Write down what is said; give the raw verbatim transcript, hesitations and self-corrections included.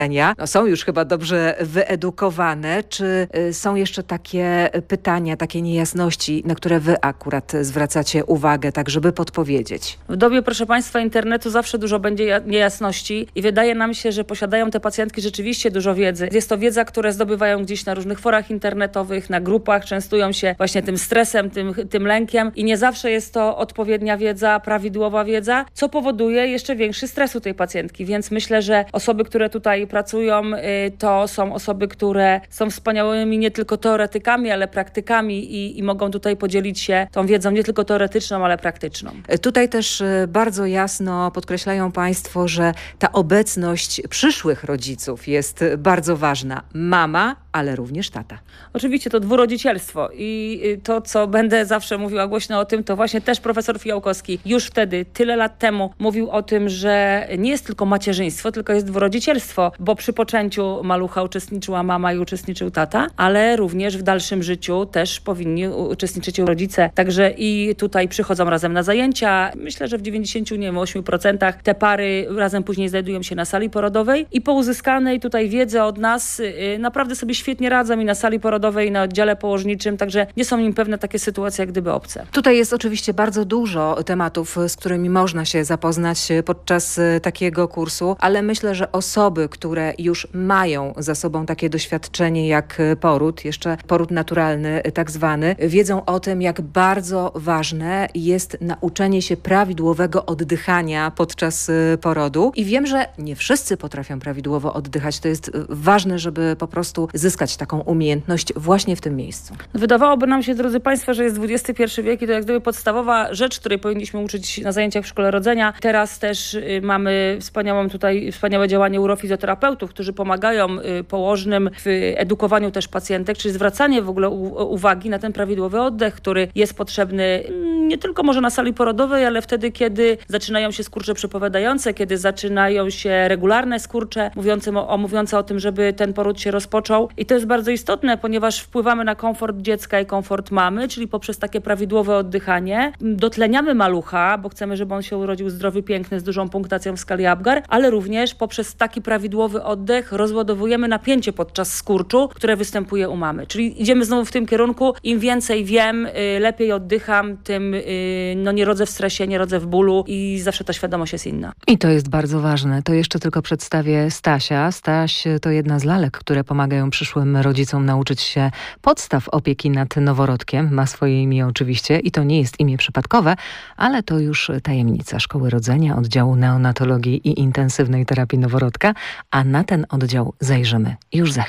No, są już chyba dobrze wyedukowane. Czy y, są jeszcze takie pytania, takie niejasności, na które wy akurat zwracacie uwagę, tak żeby podpowiedzieć? W dobie, proszę Państwa, internetu zawsze dużo będzie niejasności i wydaje nam się, że posiadają te pacjentki rzeczywiście dużo wiedzy. Jest to wiedza, które zdobywają gdzieś na różnych forach internetowych, na grupach, częstują się właśnie tym stresem, tym, tym lękiem i nie zawsze jest to odpowiednia wiedza, prawidłowa wiedza, co powoduje jeszcze większy stres u tej pacjentki. Więc myślę, że osoby, które tutaj pracują, to są osoby, które są wspaniałymi nie tylko teoretykami, ale praktykami i, i mogą tutaj podzielić się tą wiedzą nie tylko teoretyczną, ale praktyczną. Tutaj też bardzo jasno podkreślają Państwo, że ta obecność przyszłych rodziców jest bardzo ważna. Mama, ale również tata. Oczywiście to dwurodzicielstwo i to, co będę zawsze mówiła głośno o tym, to właśnie też profesor Fijałkowski już wtedy, tyle lat temu mówił o tym, że nie jest tylko macierzyństwo, tylko jest dwurodzicielstwo, bo przy poczęciu malucha uczestniczyła mama i uczestniczył tata, ale również w dalszym życiu też powinni uczestniczyć rodzice. Także i tutaj przychodzą razem na zajęcia. Myślę, że w dziewięćdziesięciu ośmiu procentach te pary razem później znajdują się na sali porodowej i po uzyskanej tutaj wiedzy od nas yy, naprawdę sobie świetnie radzą i na sali porodowej, i na oddziale położniczym, także nie są im pewne takie sytuacje, jak gdyby obce. Tutaj jest oczywiście bardzo dużo tematów, z którymi można się zapoznać podczas takiego kursu, ale myślę, że osoby, które już mają za sobą takie doświadczenie jak poród, jeszcze poród naturalny tak zwany, wiedzą o tym, jak bardzo ważne jest nauczenie się prawidłowego oddychania podczas porodu. I wiem, że nie wszyscy potrafią prawidłowo oddychać. To jest ważne, żeby po prostu zyskać taką umiejętność właśnie w tym miejscu. Wydawałoby nam się, drodzy Państwo, że jest dwudziesty pierwszy wiek i to jak gdyby podstawowa rzecz, której powinniśmy uczyć na zajęciach w szkole rodzenia. Teraz też y, mamy wspaniałą tutaj, wspaniałe działanie urofizjoterapeutów, którzy pomagają y, położnym w edukowaniu też pacjentek, czyli zwracanie w ogóle u, uwagi na ten prawidłowy oddech, który jest potrzebny y, nie tylko może na sali porodowej, ale wtedy, kiedy zaczynają się skurcze przepowiadające, kiedy zaczynają się regularne skurcze, mówiące o, mówiące o tym, żeby ten poród się rozpoczął. I to jest bardzo istotne, ponieważ wpływamy na komfort dziecka i komfort mamy, czyli poprzez takie prawidłowe oddychanie. Dotleniamy malucha, bo chcemy, żeby on się urodził zdrowy, piękny, z dużą punktacją w skali Apgar, ale również poprzez taki prawidłowy oddech rozładowujemy napięcie podczas skurczu, które występuje u mamy. Czyli idziemy znowu w tym kierunku. Im więcej wiem, lepiej oddycham, tym no, nie rodzę w stresie, nie rodzę w bólu i zawsze ta świadomość jest inna. I to jest bardzo ważne. To jeszcze tylko przedstawię Stasia. Staś to jedna z lalek, które pomagają przyszłym rodzicom nauczyć się podstaw opieki nad noworodkiem. Ma swoje imię oczywiście i to nie jest imię przypadkowe, ale to już tajemnica Szkoły Rodzenia, oddziału neonatologii i intensywnej terapii noworodka, a na ten oddział zajrzymy już za chwilę.